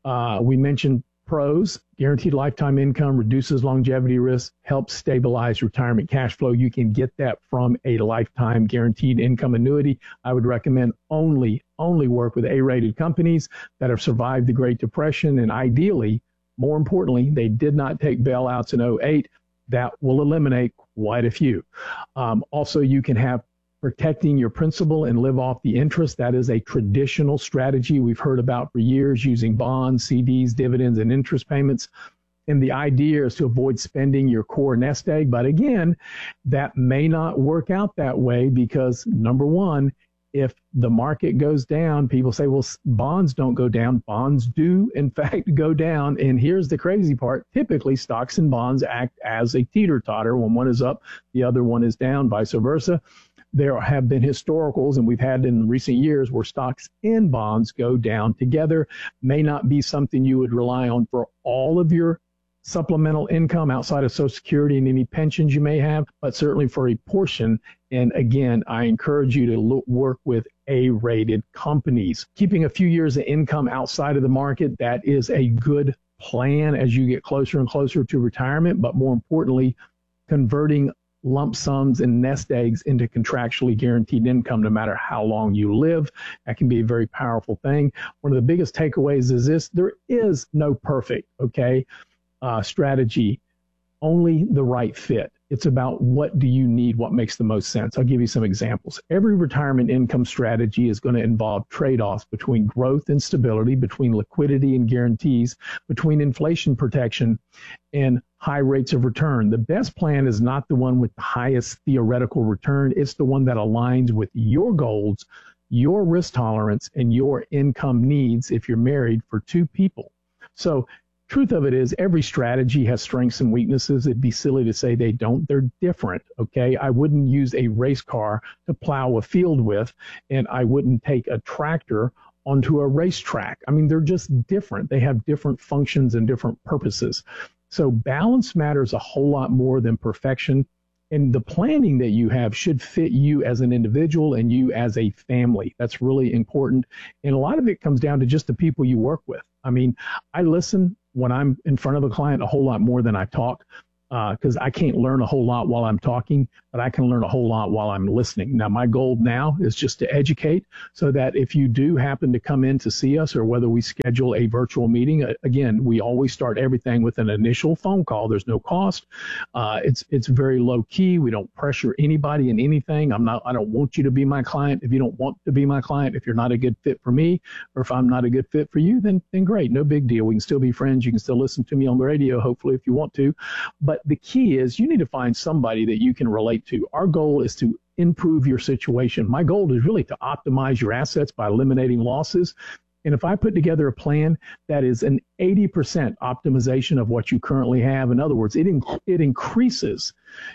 we mentioned pros: guaranteed lifetime income, reduces longevity risk, helps stabilize retirement cash flow. You can get that from a lifetime guaranteed income annuity. I would recommend only work with A-rated companies that have survived the Great Depression, and ideally, more importantly, they did not take bailouts in 2008. That will eliminate quite a few. Also, you can have protecting your principal and live off the interest. That is a traditional strategy we've heard about for years, using bonds, CDs, dividends, and interest payments. And the idea is to avoid spending your core nest egg. But again, that may not work out that way because, number one, if the market goes down, people say, well, bonds don't go down. Bonds do, in fact, go down. And here's the crazy part. Typically, stocks and bonds act as a teeter-totter. When one is up, the other one is down, vice versa. There have been historicals, and we've had in recent years, where stocks and bonds go down together. May not be something you would rely on for all of your supplemental income outside of Social Security and any pensions you may have, but certainly for a portion. And again, I encourage you to work with A-rated companies. Keeping a few years of income outside of the market, that is a good plan as you get closer and closer to retirement, but more importantly, converting lump sums and nest eggs into contractually guaranteed income no matter how long you live. That can be a very powerful thing. One of the biggest takeaways is this: there is no perfect, strategy, only the right fit. It's about what do you need, what makes the most sense. I'll give you some examples. Every retirement income strategy is going to involve trade-offs between growth and stability, between liquidity and guarantees, between inflation protection and high rates of return. The best plan is not the one with the highest theoretical return. It's the one that aligns with your goals, your risk tolerance, and your income needs if you're married for two people. So truth of it is every strategy has strengths and weaknesses. It'd be silly to say they don't. They're different, okay? I wouldn't use a race car to plow a field with, and I wouldn't take a tractor onto a racetrack. I mean, they're just different. They have different functions and different purposes. So balance matters a whole lot more than perfection. And the planning that you have should fit you as an individual and you as a family. That's really important. And a lot of it comes down to just the people you work with. I mean, I listen when I'm in front of a client a whole lot more than I talk, because I can't learn a whole lot while I'm talking, but I can learn a whole lot while I'm listening. Now, my goal now is just to educate so that if you do happen to come in to see us or whether we schedule a virtual meeting, again, we always start everything with an initial phone call. There's no cost. It's very low key. We don't pressure anybody in anything. I don't want you to be my client. If you don't want to be my client, if you're not a good fit for me, or if I'm not a good fit for you, then great. No big deal. We can still be friends. You can still listen to me on the radio, hopefully, if you want to. But the key is you need to find somebody that you can relate to. Our goal is to improve your situation. My goal is really to optimize your assets by eliminating losses. And if I put together a plan that is an 80% optimization of what you currently have, in other words, it increases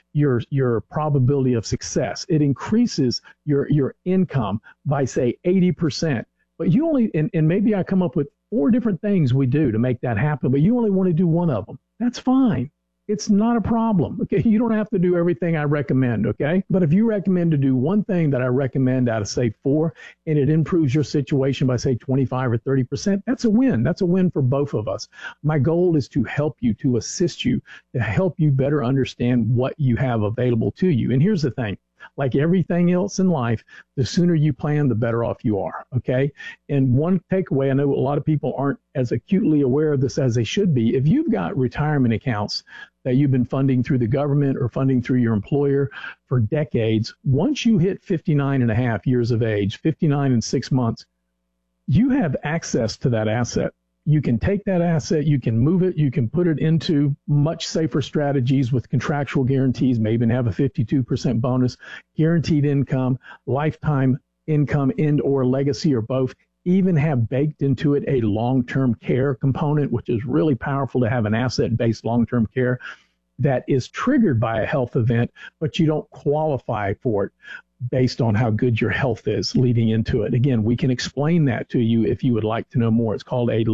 your probability of success. It increases your income by, say, 80%. But you only, and maybe I come up with 4 different things we do to make that happen, but you only want to do one of them. That's fine. It's not a problem, okay? You don't have to do everything I recommend, okay? But if you recommend to do one thing that I recommend out of, say, 4, and it improves your situation by, say, 25 or 30%, that's a win. That's a win for both of us. My goal is to help you, to assist you, to help you better understand what you have available to you. And here's the thing. Like everything else in life, the sooner you plan, the better off you are, okay? And one takeaway, I know a lot of people aren't as acutely aware of this as they should be. If you've got retirement accounts that you've been funding through the government or funding through your employer for decades, once you hit 59 and a half years of age, 59 and 6 months, you have access to that asset. You can take that asset, you can move it, you can put it into much safer strategies with contractual guarantees, may even have a 52% bonus, guaranteed income, lifetime income, and or legacy, or both. Even have baked into it a long-term care component, which is really powerful to have an asset-based long-term care that is triggered by a health event, but you don't qualify for it based on how good your health is leading into it. Again, we can explain that to you if you would like to know more. It's called a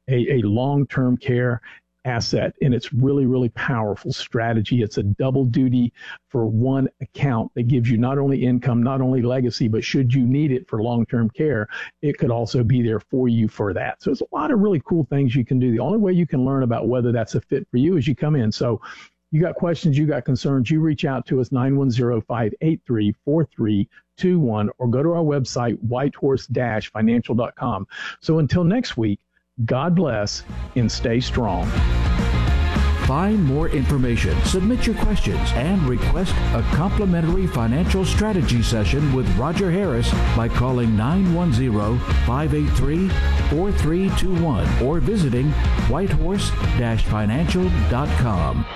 long-term care asset, and it's really, really powerful strategy. It's a double duty for one account that gives you not only income, not only legacy, but should you need it for long-term care, it could also be there for you for that. So it's a lot of really cool things you can do. The only way you can learn about whether that's a fit for you is you come in. So you got questions, you got concerns, you reach out to us, 910-583-4321, or go to our website, whitehorse-financial.com. So until next week, God bless and stay strong. Find more information, submit your questions, and request a complimentary financial strategy session with Roger Harris by calling 910-583-4321 or visiting whitehorse-financial.com.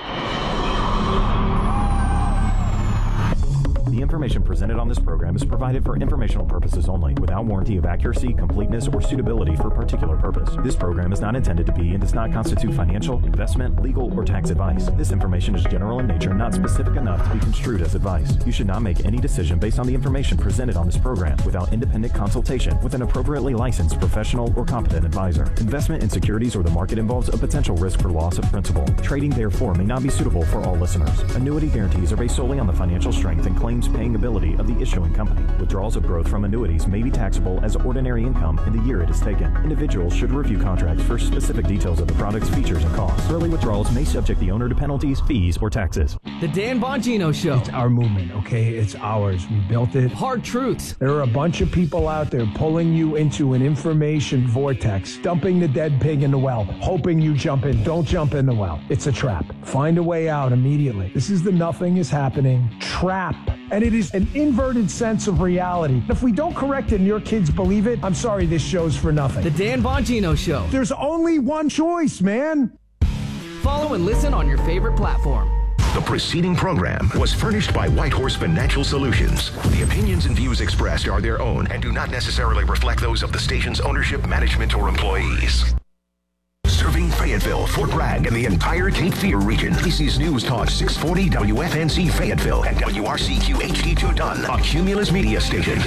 The information presented on this program is provided for informational purposes only, without warranty of accuracy, completeness, or suitability for a particular purpose. This program is not intended to be and does not constitute financial, investment, legal, or tax advice. This information is general in nature, not specific enough to be construed as advice. You should not make any decision based on the information presented on this program without independent consultation with an appropriately licensed professional or competent advisor. Investment in securities or the market involves a potential risk for loss of principal. Trading, therefore, may not be suitable for all listeners. Annuity guarantees are based solely on the financial strength and claims paying ability of the issuing company. Withdrawals of growth from annuities may be taxable as ordinary income in the year it is taken. Individuals should review contracts for specific details of the product's features and costs. Early withdrawals may subject the owner to penalties, fees, or taxes. The Dan Bongino Show. It's our movement, okay? It's ours. We built it. Hard truths. There are a bunch of people out there pulling you into an information vortex, dumping the dead pig in the well, hoping you jump in. Don't jump in the well. It's a trap. Find a way out immediately. This is the nothing is happening trap. And it is an inverted sense of reality. If we don't correct it and your kids believe it, I'm sorry, this show's for nothing. The Dan Bongino Show. There's only one choice, man. Follow and listen on your favorite platform. The preceding program was furnished by Whitehorse Financial Solutions. The opinions and views expressed are their own and do not necessarily reflect those of the station's ownership, management, or employees. Serving Fayetteville, Fort Bragg, and the entire Cape Fear region. This is News Talk 640 WFNZ Fayetteville and WRCQ HD2 Dunn, a Cumulus media station.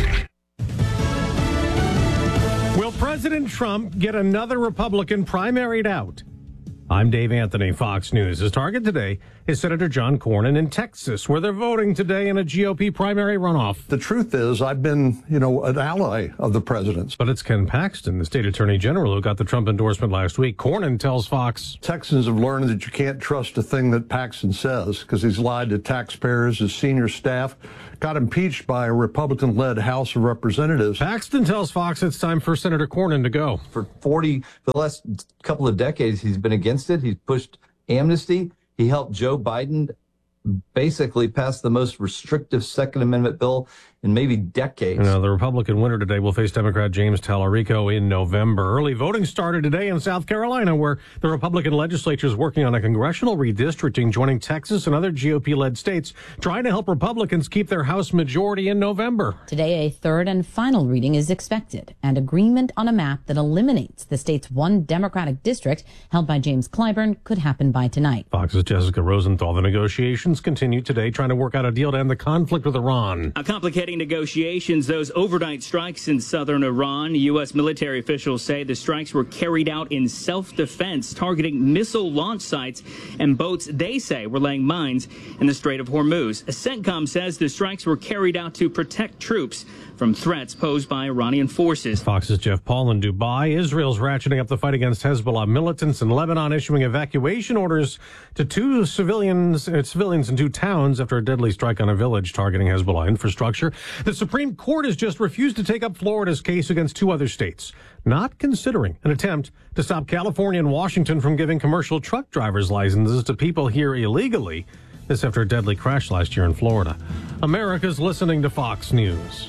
Will President Trump get another Republican primaried out? I'm Dave Anthony, Fox News. His target today is Senator John Cornyn in Texas, where they're voting today in a GOP primary runoff. The truth is, I've been, an ally of the president's. But it's Ken Paxton, the state attorney general, who got the Trump endorsement last week. Cornyn tells Fox, Texans have learned that you can't trust a thing that Paxton says because he's lied to taxpayers, his senior staff, got impeached by a Republican-led House of Representatives. Paxton tells Fox it's time for Senator Cornyn to go. For the last couple of decades, he's been against it. He's pushed amnesty. He helped Joe Biden basically pass the most restrictive Second Amendment bill in maybe decades. The Republican winner today will face Democrat James Tallarico in November. Early voting started today in South Carolina, where the Republican legislature is working on a congressional redistricting, joining Texas and other GOP-led states, trying to help Republicans keep their House majority in November. Today, a third and final reading is expected, and agreement on a map that eliminates the state's one Democratic district held by James Clyburn could happen by tonight. Fox's Jessica Rosenthal. The negotiations continue today, trying to work out a deal to end the conflict with Iran. Complicating negotiations, those overnight strikes in southern Iran. U.S. military officials say the strikes were carried out in self-defense, targeting missile launch sites and boats they say were laying mines in the Strait of Hormuz. CENTCOM says the strikes were carried out to protect troops from threats posed by Iranian forces. Fox's Jeff Paul in Dubai. Israel's ratcheting up the fight against Hezbollah militants, in Lebanon issuing evacuation orders to two civilians in two towns after a deadly strike on a village targeting Hezbollah infrastructure. The Supreme Court has just refused to take up Florida's case against two other states, not considering an attempt to stop California and Washington from giving commercial truck driver's licenses to people here illegally. This after a deadly crash last year in Florida. America's listening to Fox News.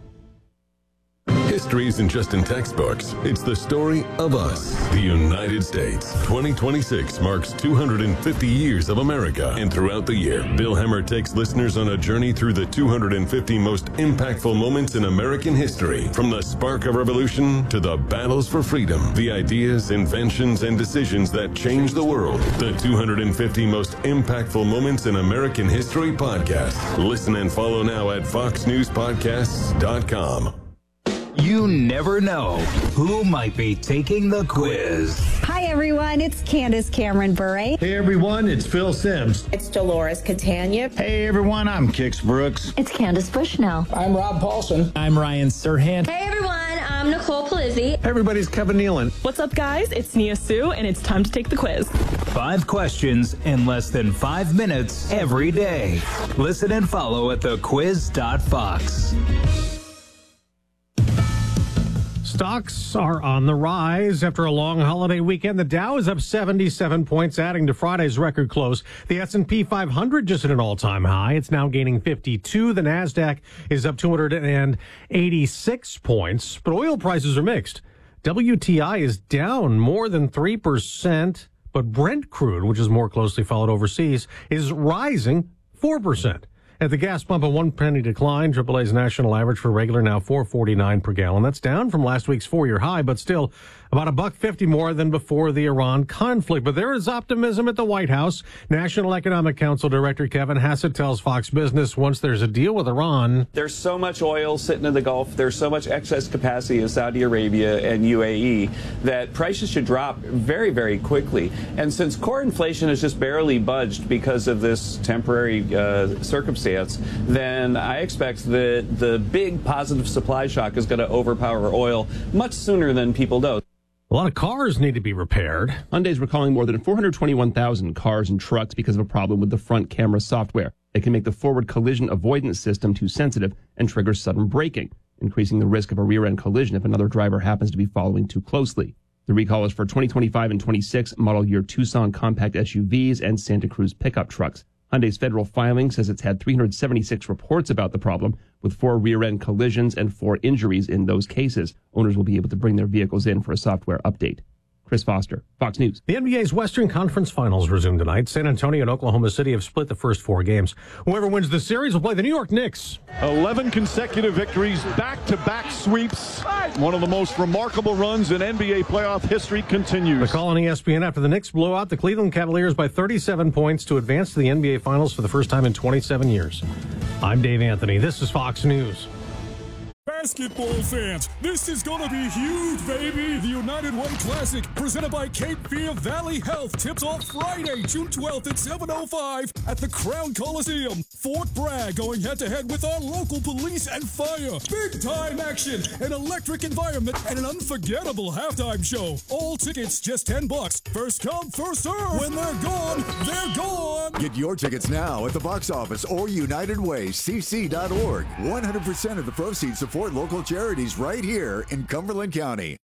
History isn't just in textbooks. It's the story of us, the United States. 2026 marks 250 years of America. And throughout the year, Bill Hemmer takes listeners on a journey through the 250 most impactful moments in American history. From the spark of revolution to the battles for freedom, the ideas, inventions, and decisions that changed the world. The 250 most impactful moments in American history podcast. Listen and follow now at foxnewspodcasts.com. You never know who might be taking the quiz. Hi, everyone. It's Candace Cameron Bure. Hey, everyone. It's Phil Sims. It's Dolores Catania. Hey, everyone. I'm Kix Brooks. It's Candace Bushnell. I'm Rob Paulson. I'm Ryan Serhant. Hey, everyone. I'm Nicole Palizzi. Hey, everybody's Kevin Nealon. What's up, guys? It's Nia Sue, and it's time to take the quiz. 5 questions in less than 5 minutes every day. Listen and follow at thequiz.fox. Stocks are on the rise after a long holiday weekend. The Dow is up 77 points, adding to Friday's record close. The S&P 500 just at an all-time high. It's now gaining 52. The Nasdaq is up 286 points, but oil prices are mixed. WTI is down more than 3%, but Brent crude, which is more closely followed overseas, is rising 4%. At the gas pump, a 1 penny decline. AAA's national average for regular now $4.49 per gallon. That's down from last week's 4-year high, but still about $1.50 more than before the Iran conflict. But there is optimism at the White House. National Economic Council Director Kevin Hassett tells Fox Business once there's a deal with Iran. There's so much oil sitting in the Gulf. There's so much excess capacity in Saudi Arabia and UAE that prices should drop very, very quickly. And since core inflation has just barely budged because of this temporary circumstance, then I expect that the big positive supply shock is going to overpower oil much sooner than people know. A lot of cars need to be repaired. Hyundai's recalling more than 421,000 cars and trucks because of a problem with the front camera software. It can make the forward collision avoidance system too sensitive and trigger sudden braking, increasing the risk of a rear-end collision if another driver happens to be following too closely. The recall is for 2025 and 26 model year Tucson compact SUVs and Santa Cruz pickup trucks. Hyundai's federal filing says it's had 376 reports about the problem, with 4 rear-end collisions and 4 injuries in those cases. Owners will be able to bring their vehicles in for a software update. Chris Foster, Fox News. The NBA's Western Conference Finals resume tonight. San Antonio and Oklahoma City have split the first 4 games. Whoever wins the series will play the New York Knicks. 11 consecutive victories, back-to-back sweeps. One of the most remarkable runs in NBA playoff history continues. The call on ESPN after the Knicks blow out the Cleveland Cavaliers by 37 points to advance to the NBA Finals for the first time in 27 years. I'm Dave Anthony. This is Fox News. Basketball fans, this is gonna be huge, baby! The United Way Classic, presented by Cape Fear Valley Health, tips off Friday, June 12th at 7:05 at the Crown Coliseum. Fort Bragg going head-to-head with our local police and fire. Big-time action, an electric environment, and an unforgettable halftime show. All tickets just $10. First come, first serve. When they're gone, they're gone. Get your tickets now at the box office or UnitedWayCC.org. 100% of the proceeds support local charities right here in Cumberland County.